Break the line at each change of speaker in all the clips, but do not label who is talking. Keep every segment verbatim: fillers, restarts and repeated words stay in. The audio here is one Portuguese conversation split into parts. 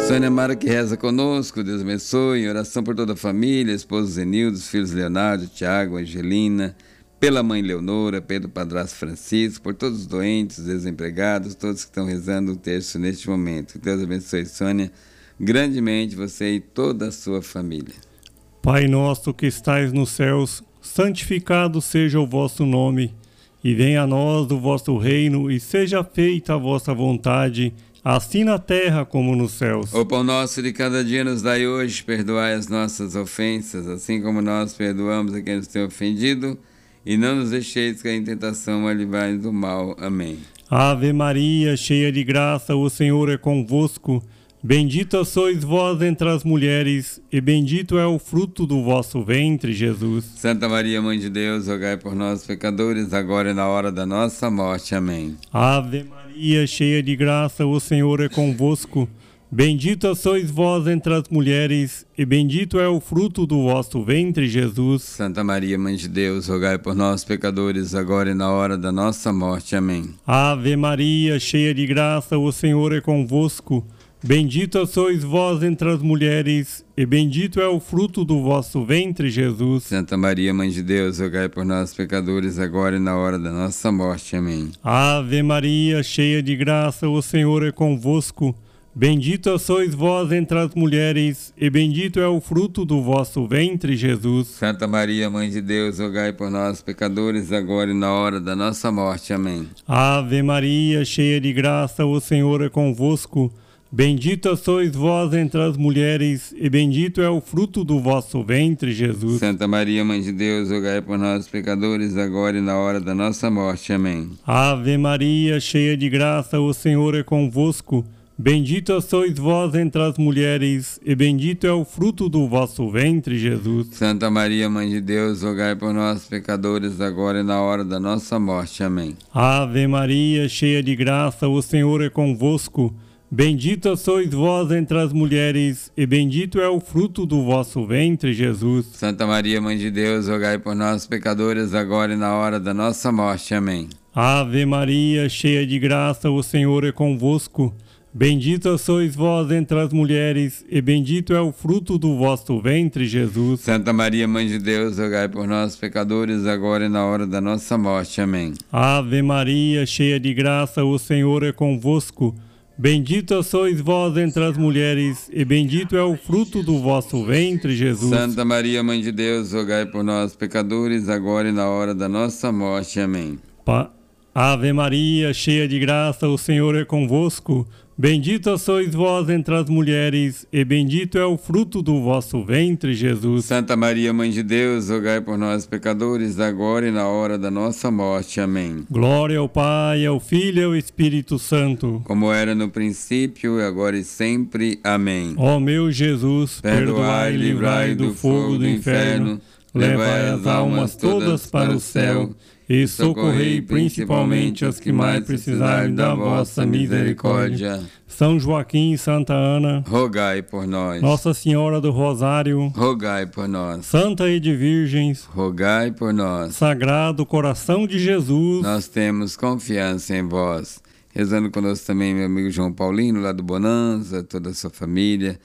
Sônia Mara que reza conosco, Deus abençoe, em oração por toda a família, esposo Zenildo, os filhos Leonardo, Tiago, Angelina, pela mãe Leonora, pelo padrasto Francisco, por todos os doentes, os desempregados, todos que estão rezando o terço neste momento. Deus abençoe, Sônia, grandemente você e toda a sua família.
Pai nosso que estais nos céus, santificado seja o vosso nome, e venha a nós o vosso reino, e seja feita a vossa vontade, assim na terra como nos céus.
O pão nosso de cada dia nos dai hoje, perdoai as nossas ofensas, assim como nós perdoamos a quem nos tem ofendido, e não nos deixeis cair em tentação, mas livrai-nos do mal. Amém.
Ave Maria, cheia de graça, o Senhor é convosco. Bendita sois vós entre as mulheres, e bendito é o fruto do vosso ventre, Jesus.
Santa Maria, Mãe de Deus, rogai por nós, pecadores, agora e na hora da nossa morte. Amém.
Ave Maria, cheia de graça, o Senhor é convosco. Bendita sois vós entre as mulheres, e bendito é o fruto do vosso ventre, Jesus.
Santa Maria, Mãe de Deus, rogai por nós, pecadores, agora e na hora da nossa morte. Amém.
Ave Maria, cheia de graça, o Senhor é convosco. Bendita sois vós entre as mulheres, e bendito é o fruto do vosso ventre, Jesus.
Santa Maria, Mãe de Deus, rogai por nós, pecadores, agora e na hora da nossa morte. Amém.
Ave Maria, cheia de graça, o Senhor é convosco. Bendita sois vós entre as mulheres, e bendito é o fruto do vosso ventre, Jesus.
Santa Maria, Mãe de Deus, rogai por nós, pecadores, agora e na hora da nossa morte. Amém.
Ave Maria, cheia de graça, o Senhor é convosco. Bendita sois vós entre as mulheres, e bendito é o fruto do vosso ventre, Jesus.
Santa Maria, Mãe de Deus, rogai por nós, pecadores, agora e na hora da nossa morte. Amém.
Ave Maria, cheia de graça, o Senhor é convosco. Bendita sois vós entre as mulheres, e bendito é o fruto do vosso ventre, Jesus.
Santa Maria, Mãe de Deus, rogai por nós, pecadores, agora e na hora da nossa morte. Amém.
Ave Maria, cheia de graça, o Senhor é convosco. Bendita sois vós entre as mulheres, e bendito é o fruto do vosso ventre, Jesus.
Santa Maria, Mãe de Deus, rogai por nós, pecadores, agora e na hora da nossa morte. Amém.
Ave Maria, cheia de graça, o Senhor é convosco. Bendita sois vós entre as mulheres, e bendito é o fruto do vosso ventre, Jesus.
Santa Maria, Mãe de Deus, rogai por nós, pecadores, agora e na hora da nossa morte. Amém.
Ave Maria, cheia de graça, o Senhor é convosco. Bendita sois vós entre as mulheres, e bendito é o fruto do vosso ventre, Jesus.
Santa Maria, Mãe de Deus, rogai por nós, pecadores, agora e na hora da nossa morte. Amém.
Pa Ave Maria, cheia de graça, o Senhor é convosco. Bendita sois vós entre as mulheres, e bendito é o fruto do vosso ventre, Jesus.
Santa Maria, Mãe de Deus, rogai por nós, pecadores, agora e na hora da nossa morte. Amém.
Glória ao Pai, ao Filho e ao Espírito Santo,
como era no princípio, agora e sempre. Amém.
Ó meu Jesus, perdoai e livrai do fogo do inferno, levai as almas todas para o céu, e socorrei principalmente as que mais precisarem da vossa misericórdia. São Joaquim e Santa Ana,
rogai por nós.
Nossa Senhora do Rosário,
rogai por nós.
Santa e de Virgens,
rogai por nós.
Sagrado Coração de Jesus,
nós temos confiança em vós. Rezando conosco também meu amigo João Paulino, lá do Bonanza, toda a sua família.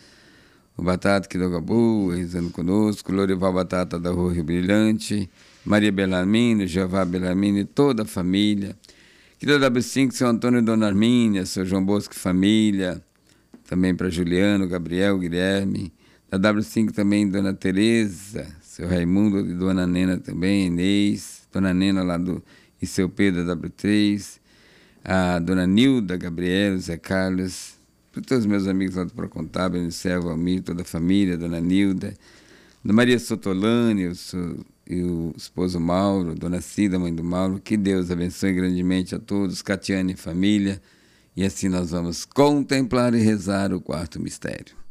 O Batata aqui do Gabu, rezando conosco. Lorival Batata da Rua Rio Brilhante. Maria Bellarmine, Jeová Bellarmine, toda a família. Aqui da W cinco, seu Antônio e Dona Armínia, seu João Bosco e família. Também para Juliano, Gabriel, Guilherme. Da W cinco também, Dona Tereza, seu Raimundo e Dona Nena também, Inês. Dona Nena lá do... e seu Pedro da W três. A Dona Nilda, Gabriel, Zé Carlos. Para todos os meus amigos lá do Procontábil, Unicel, Valmir, toda a família, Dona Nilda. Dona Maria Sotolani, eu sou... e o esposo Mauro, Dona Cida, mãe do Mauro, que Deus abençoe grandemente a todos, Catiane e família, e assim nós vamos contemplar e rezar o quarto mistério.